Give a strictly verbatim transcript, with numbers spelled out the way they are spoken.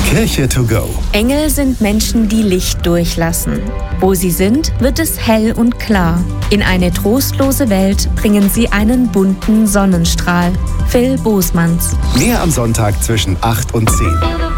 Kirche to go. Engel sind Menschen, die Licht durchlassen. Wo sie sind, wird es hell und klar. In eine trostlose Welt bringen sie einen bunten Sonnenstrahl. Phil Bosmans. Mehr am Sonntag zwischen acht und zehn.